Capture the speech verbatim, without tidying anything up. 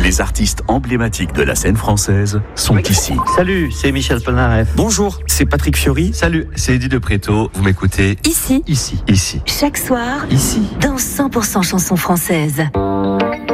Les artistes emblématiques de la scène française sont ici. Salut, c'est Michel Polnareff. Bonjour, c'est Patrick Fiori. Salut, c'est Eddie de Préto. Vous m'écoutez Ici, ici, ici, chaque soir, ici. dans cent pour cent chansons françaises.